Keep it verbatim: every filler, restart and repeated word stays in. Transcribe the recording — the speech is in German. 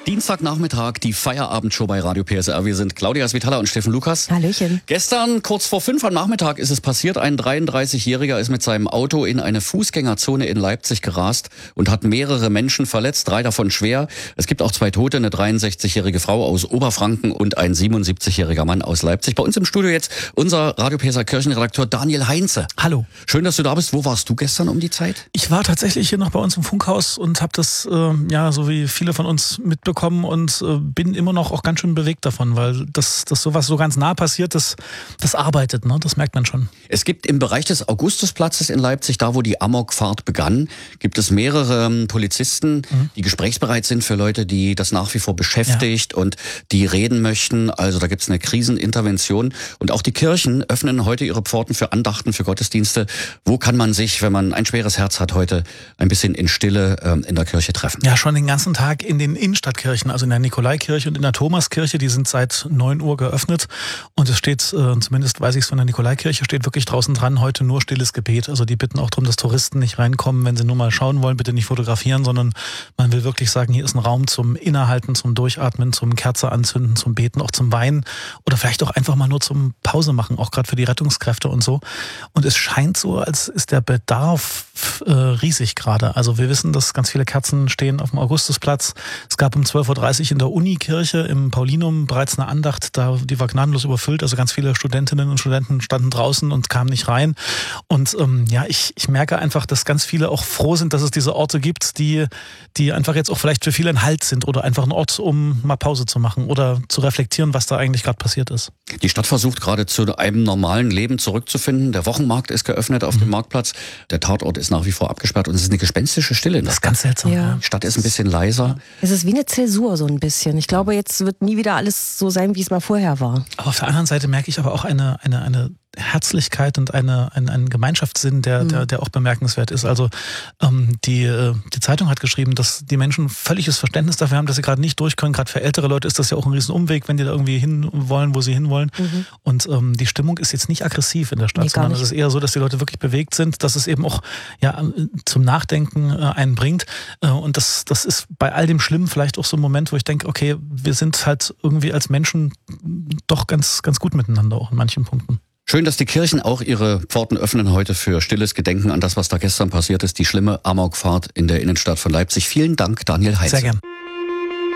Dienstagnachmittag, die Feierabendshow bei Radio P S R. Wir sind Claudia Svitala und Steffen Lukas. Hallöchen. Gestern, kurz vor fünf am Nachmittag, ist es passiert. Ein dreiunddreißigjähriger ist mit seinem Auto in eine Fußgängerzone in Leipzig gerast und hat mehrere Menschen verletzt, drei davon schwer. Es gibt auch zwei Tote, eine dreiundsechzigjährige Frau aus Oberfranken und ein siebenundsiebzigjähriger Mann aus Leipzig. Bei uns im Studio jetzt unser Radio P S R Kirchenredakteur Daniel Heinze. Hallo. Schön, dass du da bist. Wo warst du gestern um die Zeit? Ich war tatsächlich hier noch bei uns im Funkhaus und habe das, äh, ja, so wie viele von uns mitbekommen und äh, bin immer noch auch ganz schön bewegt davon, weil das, das sowas so ganz nah passiert, das, das arbeitet, ne? Das merkt man schon. Es gibt im Bereich des Augustusplatzes in Leipzig, da wo die Amokfahrt begann, gibt es mehrere ähm, Polizisten, mhm. die gesprächsbereit sind für Leute, die das nach wie vor beschäftigt ja. und die reden möchten. Also da gibt es eine Krisenintervention. Und auch die Kirchen öffnen heute ihre Pforten für Andachten, für Gottesdienste. Wo kann man sich, wenn man ein schweres Herz hat, heute ein bisschen in Stille ähm, in der Kirche treffen? Ja, schon den ganzen Tag in den Innenstadtkirchen, also in der Nikolaikirche und in der Thomaskirche, die sind seit neun Uhr geöffnet und es steht, äh, zumindest weiß ich es von der Nikolaikirche, steht wirklich draußen dran, heute nur stilles Gebet. Also die bitten auch darum, dass Touristen nicht reinkommen, wenn sie nur mal schauen wollen, bitte nicht fotografieren, sondern man will wirklich sagen, hier ist ein Raum zum Innehalten, zum Durchatmen, zum Kerze anzünden, zum Beten, auch zum Weinen oder vielleicht auch einfach mal nur zum Pause machen, auch gerade für die Rettungskräfte und so. Und es scheint so, als ist der Bedarf äh, riesig gerade. Also wir wissen, dass ganz viele Kerzen stehen auf dem Augustusplatz. Es gab um zwölf Uhr dreißig in der Unikirche im Paulinum bereits eine Andacht, da die war gnadenlos überfüllt, also ganz viele Studentinnen und Studenten standen draußen und kamen nicht rein. Und ähm, ja, ich, ich merke einfach, dass ganz viele auch froh sind, dass es diese Orte gibt, die, die einfach jetzt auch vielleicht für viele ein Halt sind oder einfach ein Ort, um mal Pause zu machen oder zu reflektieren, was da eigentlich gerade passiert ist. Die Stadt versucht gerade zu einem normalen Leben zurückzufinden. Der Wochenmarkt ist geöffnet auf mhm. dem Marktplatz. Der Tatort ist nach wie vor abgesperrt und es ist eine gespenstische Stille. Das ist ganz seltsam. Ja. Die Stadt ist ein bisschen leiser. Es ist wie eine Zäsur so ein bisschen. Ich glaube, jetzt wird nie wieder alles so sein, wie es mal vorher war. Aber auf der anderen Seite merke ich aber auch eine, eine, eine Herzlichkeit und eine, ein, einen Gemeinschaftssinn, der, der, der auch bemerkenswert ist. Also ähm, die, die Zeitung hat geschrieben, dass die Menschen völliges Verständnis dafür haben, dass sie gerade nicht durch können. Gerade für ältere Leute ist das ja auch ein Riesenumweg, wenn die da irgendwie hin wollen, wo sie hinwollen. Mhm. Und ähm, die Stimmung ist jetzt nicht aggressiv in der Stadt, nee, sondern es ist eher so, dass die Leute wirklich bewegt sind, dass es eben auch ja, zum Nachdenken äh, einen bringt. Äh, und das, das ist bei all dem Schlimmen vielleicht auch so ein Moment, wo ich denke, okay, wir sind halt irgendwie als Menschen doch ganz, ganz gut miteinander, auch in manchen Punkten. Schön, dass die Kirchen auch ihre Pforten öffnen heute für stilles Gedenken an das, was da gestern passiert ist, die schlimme Amokfahrt in der Innenstadt von Leipzig. Vielen Dank, Daniel Heinze. Sehr gern.